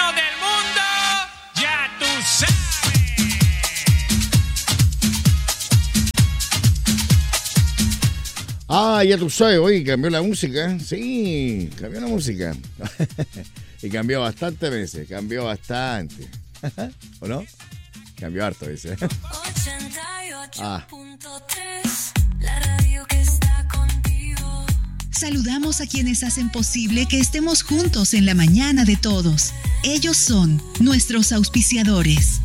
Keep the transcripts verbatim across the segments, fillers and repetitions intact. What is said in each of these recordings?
lados del mundo, ya tú sabes. Ah, ya tú sabes, oye, cambió la música. Sí, cambió la música. Y cambió bastante veces, cambió bastante. ¿O no? Cambió harto veces. Ah. La radio que está contigo. Saludamos a quienes hacen posible que estemos juntos en la mañana de todos. Ellos son nuestros auspiciadores.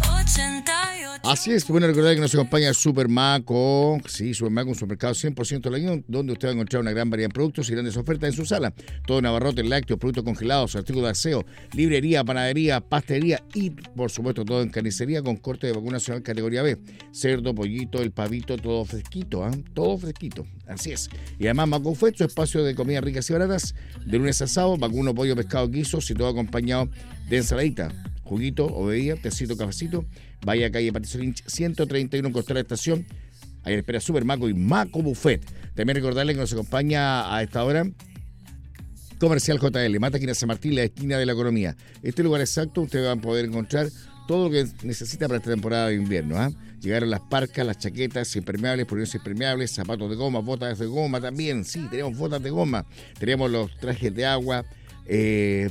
Así es, bueno, recordar que nos acompaña Supermaco, sí, Supermaco, un supermercado cien por ciento leñón, donde usted va a encontrar una gran variedad de productos y grandes ofertas en su sala. Todo en abarrotes, lácteos, productos congelados, artículos de aseo, librería, panadería, pastelería y, por supuesto, todo en carnicería con corte de vacuna nacional categoría B. Cerdo, pollito, el pavito, todo fresquito, ¿eh? Todo fresquito, así es. Y además Maco Fue, su espacio de comidas ricas y baratas, de lunes a sábado, vacuno, pollo, pescado, guisos y todo acompañado de ensaladita, juguito o bebida, tecito, cafecito. Vaya a calle Patricio Lynch ciento treinta y uno, costera de estación. Ahí espera Supermaco y Maco Buffet. También recordarle que nos acompaña a esta hora Comercial J L, Mata Quina San Martín, la esquina de la economía. Este lugar exacto usted va a poder encontrar todo lo que necesita para esta temporada de invierno. ¿eh? Llegaron las parcas, las chaquetas impermeables, poliones impermeables, zapatos de goma, botas de goma también. Sí, tenemos botas de goma. Tenemos los trajes de agua, eh,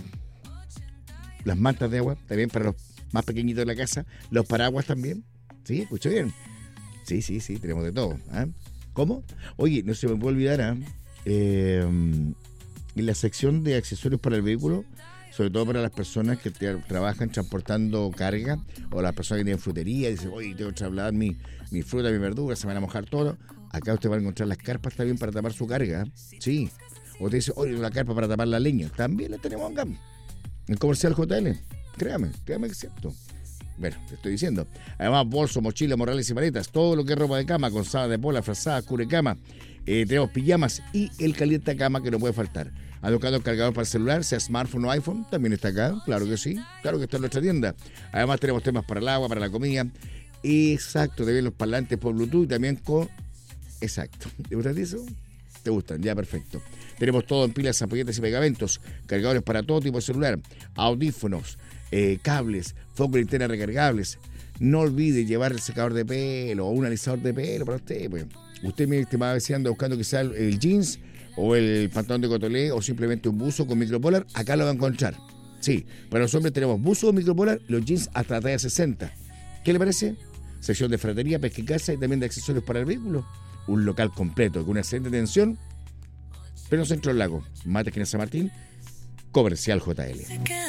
las mantas de agua, también para los más pequeñitos de la casa, los paraguas también. ¿Sí? ¿Escuché bien? Sí, sí, sí, tenemos de todo. ¿eh? ¿Cómo? Oye, no se me puede olvidar, ¿eh? Eh, en la sección de accesorios para el vehículo, sobre todo para las personas que te, trabajan transportando carga, o las personas que tienen frutería y dicen, oye, tengo que trasladar mi, mi fruta, mi verdura, se van a mojar todo. Acá usted va a encontrar las carpas también para tapar su carga. ¿eh? Sí. O te dice, oye, una carpa para tapar la leña. También la tenemos acá. En Comercial J L. Créame, créame que es cierto. Bueno, te estoy diciendo. Además, bolsos, mochilas, morrales y maletas, todo lo que es ropa de cama, con sábana de pola, frazada, cubrecama. Eh, tenemos pijamas y el calientacama que no puede faltar. Ha tocado el cargador para el celular, sea smartphone o iPhone, también está acá. Claro que sí, claro que está en nuestra tienda. Además, tenemos temas para el agua, para la comida. Exacto, también los parlantes por Bluetooth y también con... Exacto. ¿Te gustan eso? ¿Te gustan? Ya, perfecto. Tenemos todo en pilas, ampolletas y pegamentos, cargadores para todo tipo de celular, audífonos, eh, cables, foco y linterna recargables. No olvide llevar el secador de pelo o un alisador de pelo para usted. Pues. Usted, mi estimada vecina, anda buscando quizá el, el jeans o el pantalón de cotolé o simplemente un buzo con micropolar, acá lo va a encontrar. Sí, para los hombres tenemos buzo o micropolar, los jeans hasta la talla sesenta. ¿Qué le parece? Sección de fratería, pesca y casa y también de accesorios para el vehículo. Un local completo con una excelente atención. Pero Centro del Lago, Mata Esquina San Martín, Comercial J L.